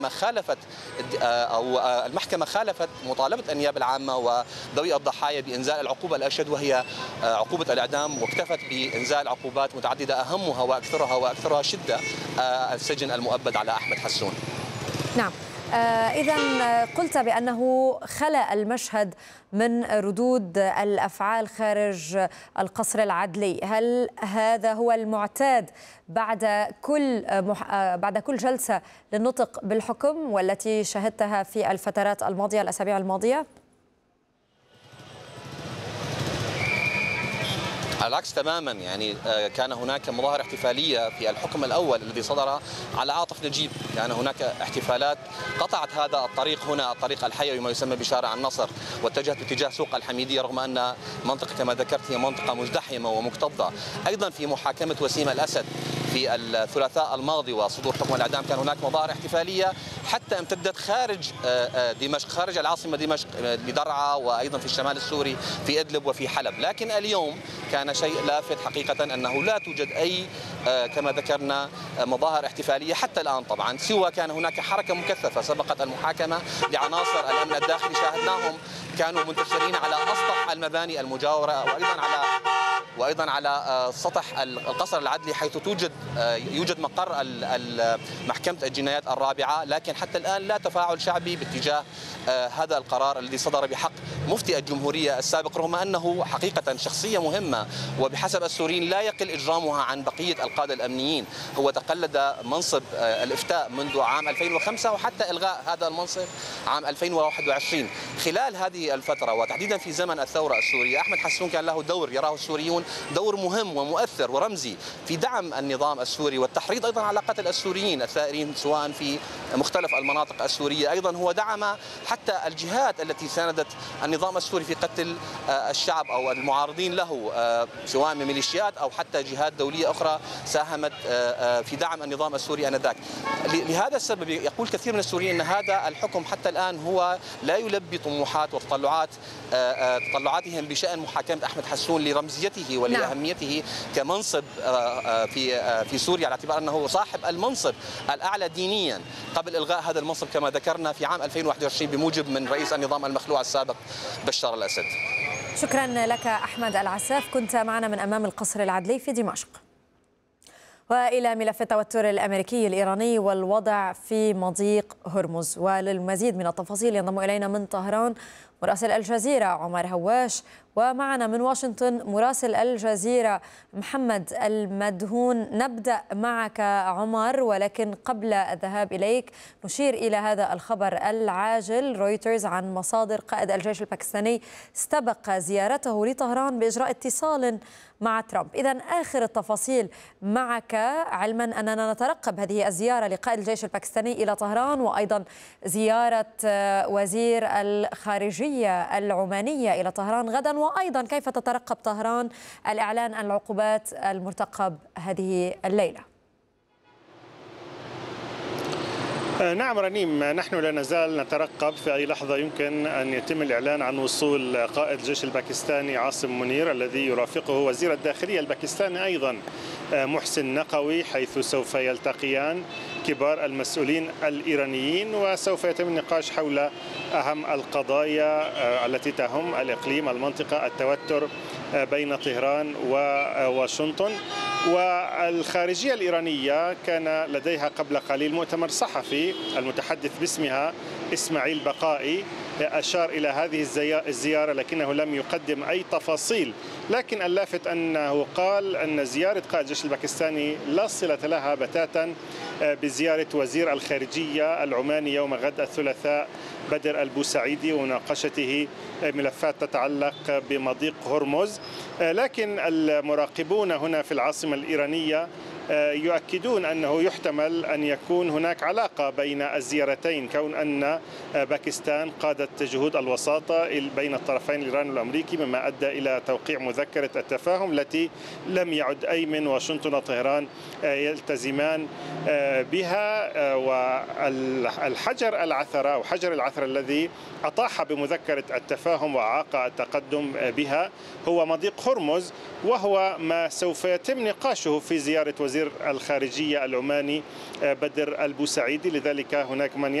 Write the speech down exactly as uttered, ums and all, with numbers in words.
خالفت او المحكمه خالفت مطالبه النيابه العامه وذوي الضحايا بانزال العقوبه الاشد وهي عقوبه الاعدام، واكتفت بانزال عقوبات متعدده اهمها واكثرها واكثرها شده السجن المؤبد على احمد حسون. نعم، إذا قلت بأنه خلا المشهد من ردود الأفعال خارج القصر العدلي، هل هذا هو المعتاد بعد كل مح... بعد كل جلسة للنطق بالحكم والتي شهدتها في الفترات الماضية الأسابيع الماضية؟ على العكس تماما، يعني كان هناك مظاهر احتفاليه في الحكم الاول الذي صدر على عاطف نجيب، كان هناك احتفالات قطعت هذا الطريق هنا الطريق الحيوي ما يسمى بشارع النصر، واتجهت باتجاه سوق الحميديه رغم ان منطقه كما ذكرت هي منطقه مزدحمه ومكتظه. ايضا في محاكمه وسيم الاسد في الثلاثاء الماضي وصدور حكم الاعدام كان هناك مظاهر احتفاليه حتى امتدت خارج دمشق، خارج العاصمه دمشق بدرعا وايضا في الشمال السوري في ادلب وفي حلب. لكن اليوم كان شيء لافت حقيقه انه لا توجد اي كما ذكرنا مظاهر احتفاليه حتى الان، طبعا سوى كان هناك حركه مكثفه سبقت المحاكمه لعناصر الامن الداخلي شاهدناهم كانوا منتشرين على اسطح المباني المجاوره وايضا على وايضا على سطح القصر العدلي حيث توجد يوجد مقر محكمه الجنايات الرابعه، لكن حتى الان لا تفاعل شعبي باتجاه هذا القرار الذي صدر بحق مفتي الجمهوريه السابق، رغم انه حقيقه شخصيه مهمه وبحسب السوريين لا يقل اجرامها عن بقيه القاده الامنيين. هو تقلد منصب الافتاء منذ عام ألفين وخمسة وحتى الغاء هذا المنصب عام ألفين وواحد وعشرين. خلال هذه الفتره وتحديدا في زمن الثوره السوريه احمد حسون كان له دور يراه السوريون دور مهم ومؤثر ورمزي في دعم النظام السوري والتحريض ايضا على قتل السوريين الثائرين سواء في مختلف المناطق السوريه. ايضا هو دعم حتى الجهات التي ساندت النظام السوري في قتل الشعب او المعارضين له سواء من ميليشيات او حتى جهات دوليه اخرى ساهمت في دعم النظام السوري انذاك. لهذا السبب يقول كثير من السوريين ان هذا الحكم حتى الان هو لا يلبي طموحات وتطلعات تطلعاتهم بشان محاكمه احمد حسون لرمزيته ولأهميته كمنصب في في سوريا، على اعتبار انه صاحب المنصب الاعلى دينيا قبل الغاء هذا المنصب كما ذكرنا في عام ألفين وواحد وعشرين بموجب من رئيس النظام المخلوع السابق بشار الاسد. شكرا لك احمد العساف، كنت معنا من امام القصر العدلي في دمشق. والى ملف التوتر الامريكي الايراني والوضع في مضيق هرمز، وللمزيد من التفاصيل ينضم الينا من طهران مراسل الجزيرة عمر هواش، ومعنا من واشنطن مراسل الجزيرة محمد المدهون. نبدأ معك عمر، ولكن قبل الذهاب إليك نشير إلى هذا الخبر العاجل. رويترز عن مصادر قائد الجيش الباكستاني استبق زيارته لطهران بإجراء اتصال مع ترامب. إذن آخر التفاصيل معك، علما أننا نترقب هذه الزيارة لقائد الجيش الباكستاني إلى طهران وأيضا زيارة وزير الخارجية العمانية إلى طهران غدا، وأيضا كيف تترقب طهران الإعلان عن العقوبات المرتقب هذه الليلة؟ نعم رنيم، نحن لا نزال نترقب في أي لحظة يمكن أن يتم الإعلان عن وصول قائد الجيش الباكستاني عاصم منير الذي يرافقه وزير الداخلية الباكستاني أيضا محسن نقوي، حيث سوف يلتقيان كبار المسؤولين الإيرانيين وسوف يتم النقاش حول أهم القضايا التي تهم الإقليم المنطقة، التوتر بين طهران وواشنطن. والخارجية الإيرانية كان لديها قبل قليل مؤتمر صحفي، المتحدث باسمها إسماعيل بقائي أشار إلى هذه الزيارة لكنه لم يقدم أي تفاصيل، لكن اللافت أنه قال أن زيارة قائد الجيش الباكستاني لا صلة لها بتاتا بزيارة وزير الخارجية العماني يوم غد الثلاثاء بدر البوسعيدي ومناقشته ملفات تتعلق بمضيق هرمز. لكن المراقبون هنا في العاصمة الإيرانية يؤكدون أنه يحتمل أن يكون هناك علاقة بين الزيارتين، كون أن باكستان قادت جهود الوساطة بين الطرفين الإيراني والأمريكي، مما أدى إلى توقيع مذكرة التفاهم التي لم يعد أي من واشنطن وطهران يلتزمان بها. والحجر العثرة أو حجر العثرة الذي أطاح بمذكرة التفاهم وأعاق التقدم بها هو مضيق هرمز، وهو ما سوف يتم نقاشه في زيارة وزير وزير الخارجية العماني بدر البوسعيدي. لذلك هناك من